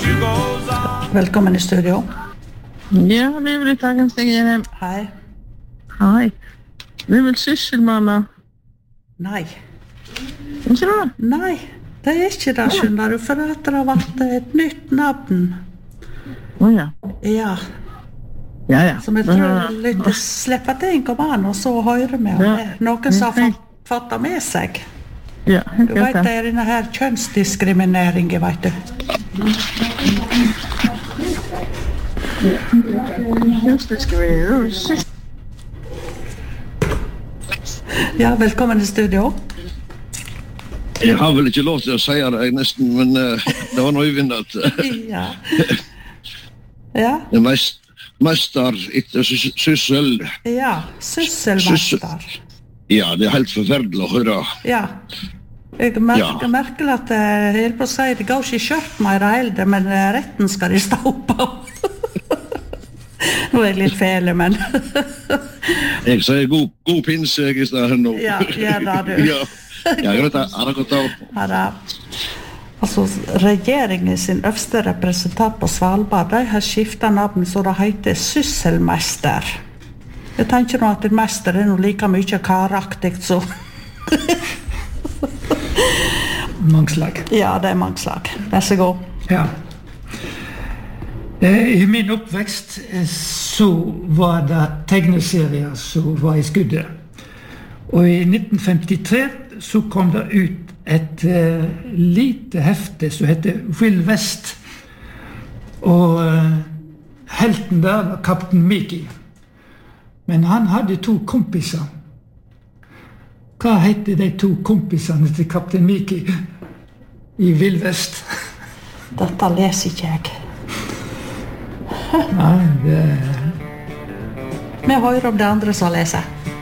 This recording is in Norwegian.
Velkommen i studio. Ja, det blir takken Stig. Hei. Hei. Det vel sysselmanna? Nei. Ikke det? Nei, det ikke det, skjønner du, for at det har vært et nytt navn. Ja. Ja, Ja. som jeg tror litt slipper det inn kommer an, og så hører vi om det. Noen som har fått det med seg. Ja, Du vet, det er denne her kjønnsdiskriminering, vet du. Ja, velkommen i studio. Jeg har vel ikke lov til å si det nesten, men det var noe uvinnet. Ja. Ja, Mester etter syssel. ja, sysselmester. Ja, det er helt forferdelig å høre. Ja. Jeg merker at jeg helt på å si det går ikke kjørt mer eldre, men retten skal de stå på. Nå er jeg litt fele, men... Jeg sier god pinse jeg i stedet nå. Ja, da du. Ja, greit, har det gått av. Ja, da. Altså, regjeringen sin øverste representant på Svalbard, de har skiftet navn så det heter sysselmester. Jeg tenker nå at en mester er noe like mye karaktig, så... Mangslag. Ja, det er mangslag. Vær så god. Ja. I min oppvekst så var det tegneserier som var i skuddet. Og i 1953 så kom det ut et lite hefte som heter Will West. Og helten der var kaptein Mickey. Men han hadde 2 kompiser. Hva heter de 2 kompisene til kaptein Mickey i Will West? Dette leser ikke jeg. Nei, det... Vi hører om det andre som leser.